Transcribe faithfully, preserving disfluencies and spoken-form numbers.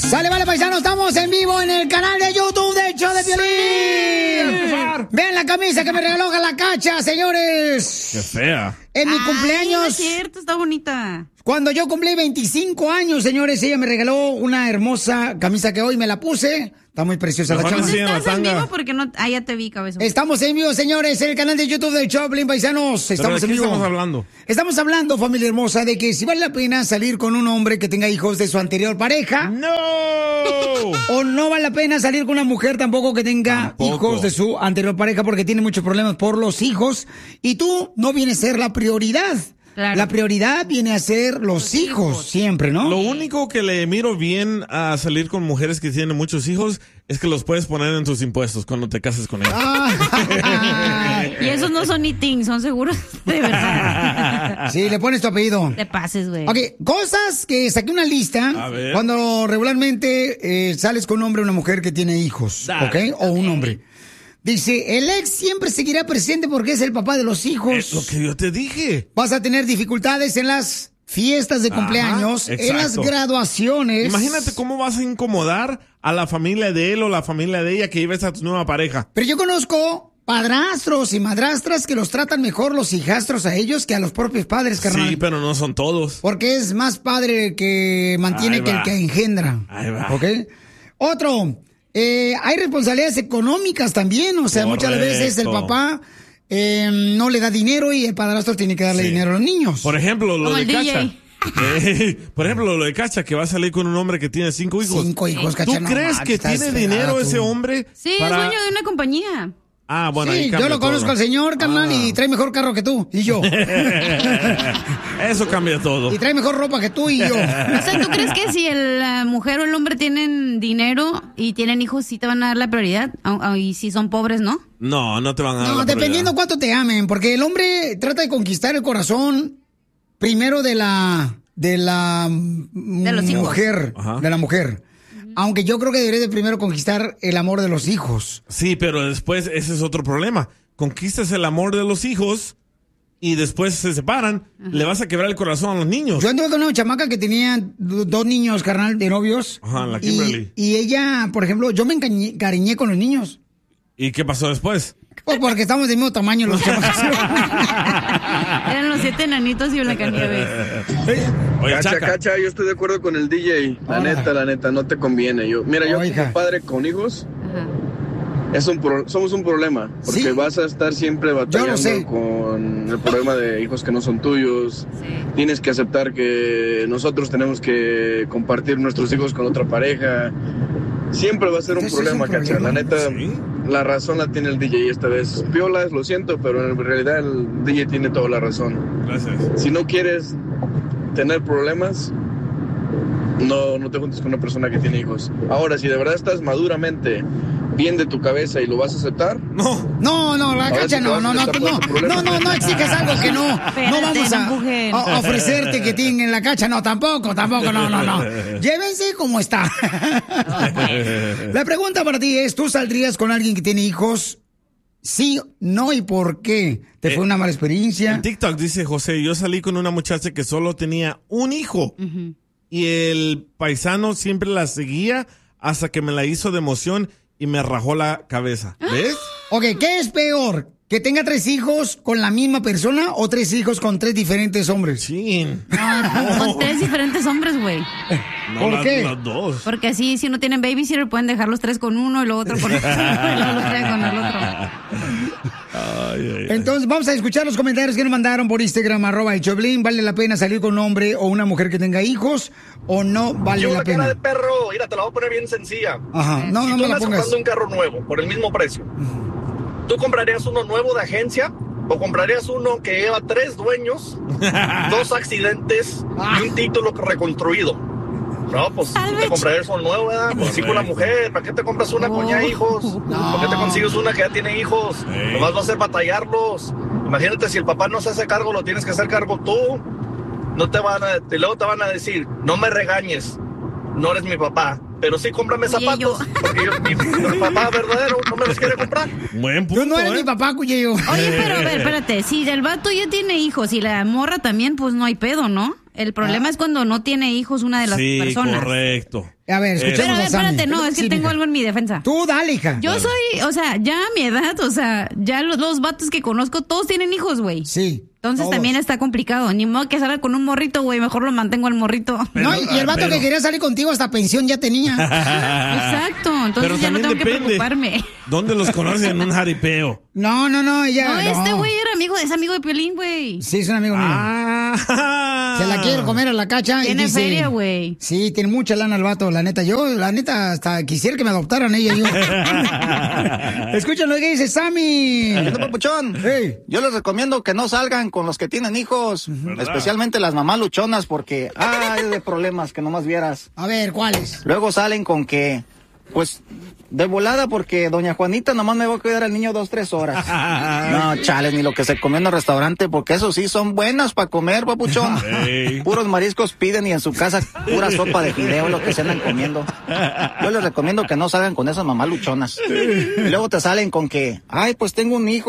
Sale, vale, paisano, estamos en vivo en el canal de YouTube de Show de Piolín. Vean la camisa que me regaló la Cacha, señores. Qué fea. En mi Ay, cumpleaños. no es cierto, está bonita. Cuando yo cumplí veinticinco años, señores, ella me regaló una hermosa camisa que hoy me la puse. Está muy preciosa la chama. ¿Estás en vivo? Porque no... Ah, ya te vi, cabeza. Estamos en vivo, señores, en el canal de YouTube de Choplin, paisanos. Estamos ¿Pero de en qué vivo. estamos hablando? Estamos hablando, familia hermosa, de que si vale la pena salir con un hombre que tenga hijos de su anterior pareja. ¡No! O no vale la pena salir con una mujer tampoco que tenga Tampoco. hijos de su anterior pareja porque tiene muchos problemas por los hijos. Y tú no vienes a ser la prioridad. Claro. La prioridad viene a ser los, Los hijos, hijos. siempre, ¿no? Lo único que le miro bien a salir con mujeres que tienen muchos hijos es que los puedes poner en tus impuestos cuando te cases con ellas. Ah. Y esos no son eating, son seguros de verdad. Sí, le pones tu apellido. Te pases, güey. Ok, cosas que saqué una lista A ver. cuando regularmente eh, sales con un hombre o una mujer que tiene hijos, Dale. ¿ok? O un hombre. Dice, el ex siempre seguirá presente porque es el papá de los hijos. Es lo que yo te dije. Vas a tener dificultades en las fiestas de Ajá, cumpleaños, en las exacto. graduaciones. Imagínate cómo vas a incomodar a la familia de él o la familia de ella que lleves a tu nueva pareja. Pero yo conozco padrastros y madrastras que los tratan mejor los hijastros a ellos que a los propios padres, carnal. Sí, pero no son todos. Porque es más padre el que mantiene Ahí que el va. que engendra. Ahí va. ¿Ok? Otro, eh, hay responsabilidades económicas también. O sea, muchas veces el Correcto. papá eh, no le da dinero y el padrastro tiene que darle Sí. dinero a los niños. Por ejemplo, lo Como de el D J. Cacha. Eh, por ejemplo, lo de Cacha, que va a salir con un hombre que tiene cinco hijos. Cinco hijos, ¿Tú Cacha, no crees manches, que estás tiene fregada dinero tú. ese hombre? Sí, para- es dueño de una compañía. Ah, bueno, ahí Sí, yo cambia lo conozco todo. al señor, carnal, Ah. y trae mejor carro que tú y yo. Eso cambia todo. Y trae mejor ropa que tú y yo. O sea, ¿tú crees que si el, la mujer o el hombre tienen dinero y tienen hijos, sí te van a dar la prioridad? Au- au- Y si son pobres, ¿no? No, no te van a dar No, la dependiendo prioridad. cuánto te amen, porque el hombre trata de conquistar el corazón primero de la de la De los hijos. mujer, Ajá. de la mujer. Aunque yo creo que debería de primero conquistar el amor de los hijos. Sí, pero después ese es otro problema. Conquistas el amor de los hijos y después se separan, le vas a quebrar el corazón a los niños. Yo anduve con una chamaca que tenía do- dos niños, carnal, de novios. Ajá, la y, Kimberly. y ella, por ejemplo, yo me encañé- encariñé con los niños. ¿Y qué pasó después? Pues porque estamos del mismo tamaño los chamacos. Eran los siete enanitos y Blancanieves. Oye, Cacha, Chaca. cacha, yo estoy de acuerdo con el D J. La Hola. neta, la neta, no te conviene. Yo, mira, yo Oh, hija. como padre con hijos, Ajá. es un pro- somos un problema. Porque Sí. vas a estar siempre batallando sé. con el problema de hijos que no son tuyos. Sí. Tienes que aceptar que nosotros tenemos que compartir nuestros hijos con otra pareja. Siempre va a ser un Ese es un problema, cacha. problema. La neta, Sí. la razón la tiene el D J esta vez. Piolas, lo siento, pero en realidad el D J tiene toda la razón. Gracias. Si no quieres tener problemas, no, no te juntes con una persona que tiene hijos. Ahora, si de verdad estás maduramente bien de tu cabeza y lo vas a aceptar, No. No, no, la Ahora cacha sí te no, vas a no, no, estar tú no, con tu problema. no, no, no exijas algo que no, no Espérate, vamos no a, empujen. a- a ofrecerte que tienen en la cacha, no, tampoco, tampoco, no, no, no, llévense como está. La pregunta para ti es, ¿tú saldrías con alguien que tiene hijos? Sí, no, ¿y por qué? ¿Te Eh, fue una mala experiencia? En TikTok dice José, yo salí con una muchacha que solo tenía un hijo y el paisano siempre la seguía hasta que me la hizo de emoción y me rajó la cabeza. ¿Ves? Ok, ¿qué es peor? ¿Que tenga tres hijos con la misma persona o tres hijos con tres diferentes hombres? Chin. No, con tres diferentes hombres, güey. No, ¿Por las- qué? Las dos. Porque así, si no tienen babysitter, pueden dejar los tres con uno y luego otro con otro. Y luego los tres con el otro. Ay, ay, ay. Entonces vamos a escuchar los comentarios que nos mandaron por Instagram, arroba el Choplin. ¿Vale la pena salir con un hombre o una mujer que tenga hijos o no vale Yo la la cara pena? de perro, mira, te la voy a poner bien sencilla. Ajá, no, Si no tú me la andas pongas. comprando un carro nuevo por el mismo precio, ¿tú comprarías uno nuevo de agencia o comprarías uno que lleva tres dueños, dos accidentes y un título reconstruido? No, pues tú te comprarías uno nuevo, ¿verdad? Pues sí, con la mujer. ¿Para qué te compras una con ya hijos? ¿Por qué te consigues una que ya tiene hijos? Sí. Nomás va a ser batallarlos. Imagínate si el papá no se hace cargo, lo tienes que hacer cargo tú. No te van a, y luego te van a decir, no me regañes, no eres mi papá. Pero sí, cómprame Oye, zapatos, yo- porque yo, mi, mi papá verdadero no me los quiere comprar. Buen punto, Tú no eres ¿eh? mi papá, Cuyo. Oye, pero a ver, espérate. Si el vato ya tiene hijos y la morra también, pues no hay pedo, ¿no? El problema es cuando no tiene hijos una de las sí, personas. correcto. A ver, escuchemos Pero a ver, a Sammy. espérate, no, es que Sí, tengo mija. algo en mi defensa. Tú dale, hija. Yo soy, o sea, ya a mi edad, o sea, ya los dos vatos que conozco, todos tienen hijos, güey. Sí. Entonces todos. también está complicado. Ni modo que salga con un morrito, güey. Mejor lo mantengo al morrito. No, y y el vato pero- que quería salir contigo hasta pensión ya tenía. Exacto. Entonces Pero ya no también tengo que depende. preocuparme. ¿Dónde los conocen? En un jaripeo. No, no, no, ella. No, este güey era amigo, es amigo de Piolín, güey. Sí, es un amigo mío. Ah. Se la quiere comer a la cacha. y Tiene dice- feria, güey. Sí, tiene mucha lana el vato, la neta. Yo, la neta, hasta quisiera que me adoptaran ella y yo. Escuchen lo que dice Sammy. ¿Qué onda, papuchón? Hey. Yo les recomiendo que no salgan con los que tienen hijos, especialmente las mamás luchonas, porque ay, de problemas que nomás vieras. A ver, ¿cuáles? Luego salen con que, pues, de volada, porque doña Juanita nomás me va a cuidar al niño dos, tres horas. No, chales, ni lo que se comió en el restaurante, porque eso sí son buenas para comer, papuchón. Ey. Puros mariscos piden y en su casa pura sopa de fideo, lo que se andan comiendo. Yo les recomiendo que no salgan con esas mamás luchonas. Y luego te salen con que, ay, pues tengo un hijo.